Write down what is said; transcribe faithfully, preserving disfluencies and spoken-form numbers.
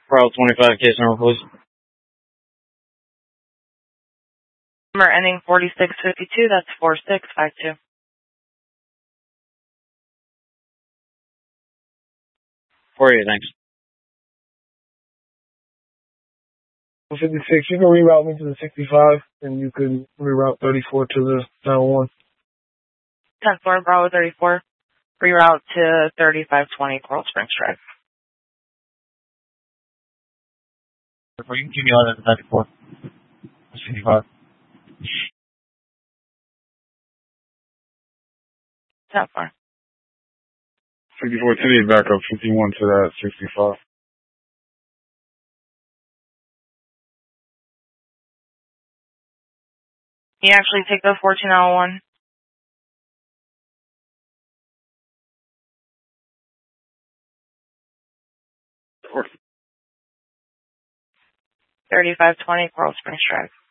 Route twenty-five, case number, please. Number ending forty-six fifty-two, that's four six five two. forty-eight, thanks. fifty-six, you can reroute me to the sixty-five, and you can reroute thirty-four to the nine one. ten four, Bravo thirty-four. Reroute to thirty-five twenty Coral Springs Drive. You can keep me on at the ninety-four. sixty-five. ten four. sixty-four to the back up, fifty-one to that sixty-five. You actually take the fourteen oh one. thirty-five twenty Coral Springs Drive.